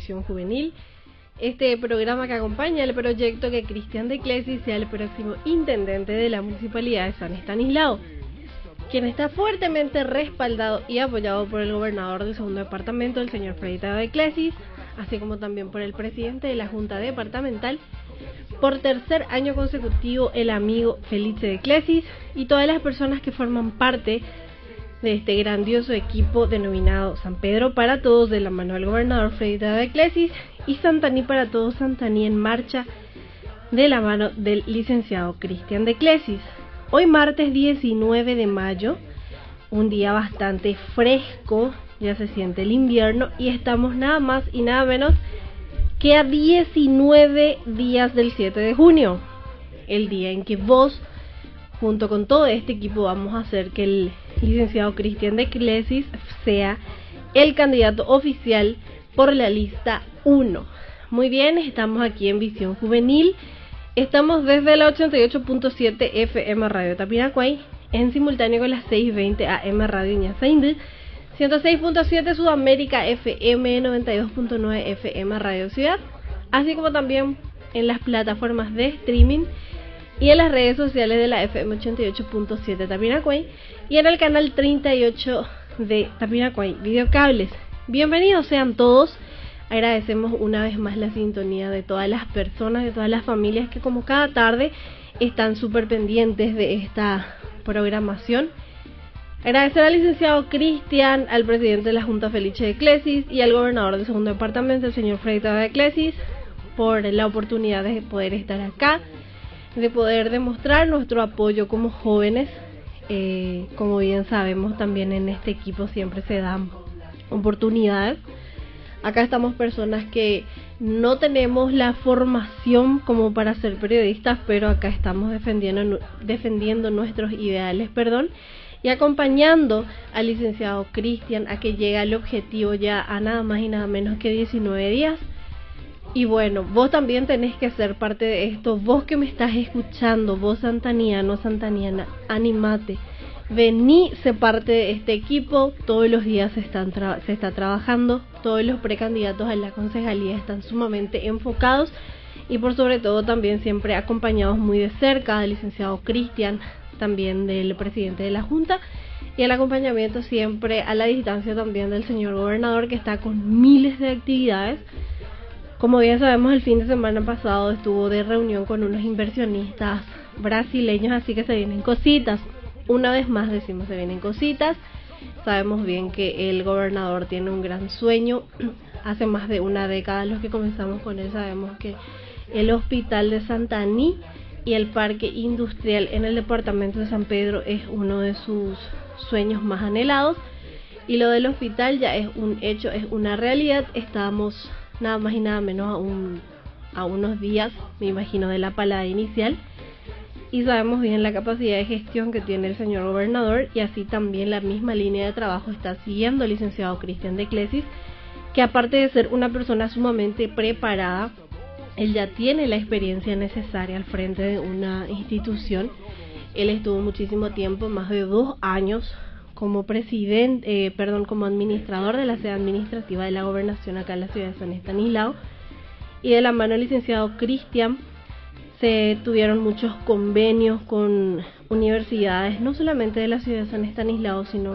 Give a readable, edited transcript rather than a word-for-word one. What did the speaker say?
Visión Juvenil, este programa que acompaña el proyecto que Cristian de Clesis sea el próximo intendente de la Municipalidad de San Estanislao, quien está fuertemente respaldado y apoyado por el gobernador del segundo departamento, el señor Fredita de Clesis, así como también por el presidente de la Junta Departamental, por tercer año consecutivo el amigo Felice de Clesis y todas las personas que forman parte de este grandioso equipo denominado San Pedro para Todos, de la mano del gobernador Fredita de Clesis, y Santaní para Todos, Santaní en Marcha, de la mano del licenciado Cristian de Clesis. Hoy martes 19 de mayo, un día bastante fresco, ya se siente el invierno y estamos nada más y nada menos que a 19 días del 7 de junio, el día en que vos, junto con todo este equipo, vamos a hacer que el licenciado Cristian de Clesis sea el candidato oficial por la lista 1. Muy bien, estamos aquí en Visión Juvenil, estamos desde la 88.7 FM Radio Tapiracuay, en simultáneo con las 6:20 AM Radio Ñasaindú, 106.7 Sudamérica FM, 92.9 FM Radio Ciudad, así como también en las plataformas de streaming y en las redes sociales de la FM 88.7 Tapiracuay y en el canal 38 de Tapiracuay Videocables. Bienvenidos sean todos. Agradecemos una vez más la sintonía de todas las personas, de todas las familias que como cada tarde están súper pendientes de esta programación. Agradecer al licenciado Cristian, al presidente de la Junta Felice de Clesis y al gobernador del segundo departamento, el señor Fredita de Clesis, por la oportunidad de poder estar acá, de poder demostrar nuestro apoyo como jóvenes. Como bien sabemos, también en este equipo siempre se dan oportunidades. Acá estamos personas que no tenemos la formación como para ser periodistas, pero acá estamos defendiendo nuestros ideales, y acompañando al licenciado Cristian a que llegue al objetivo ya a nada más y nada menos que 19 días. Y bueno, vos también tenés que ser parte de esto, vos que me estás escuchando, vos santaniano, santaniana, animate, vení, sé parte de este equipo. Todos los días se está trabajando, todos los precandidatos a la concejalía están sumamente enfocados y por sobre todo también siempre acompañados muy de cerca del licenciado Cristian, también del presidente de la Junta, y el acompañamiento siempre a la distancia también del señor gobernador, que está con miles de actividades. Como bien sabemos, el fin de semana pasado estuvo de reunión con unos inversionistas brasileños, así que se vienen cositas. Una vez más decimos, se vienen cositas. Sabemos bien que el gobernador tiene un gran sueño. Hace más de una década los que comenzamos con él sabemos que el hospital de Santaní y el parque industrial en el departamento de San Pedro es uno de sus sueños más anhelados, y lo del hospital ya es un hecho, es una realidad. Estamos nada más y nada menos a unos días, me imagino, de la palada inicial, y sabemos bien la capacidad de gestión que tiene el señor gobernador, y así también la misma línea de trabajo está siguiendo el licenciado Cristian de Clesis, que aparte de ser una persona sumamente preparada, él ya tiene la experiencia necesaria al frente de una institución. Él estuvo muchísimo tiempo, más de 2 años, como como administrador de la sede administrativa de la gobernación acá en la ciudad de San Estanislao, y de la mano del licenciado Cristian se tuvieron muchos convenios con universidades, no solamente de la ciudad de San Estanislao, sino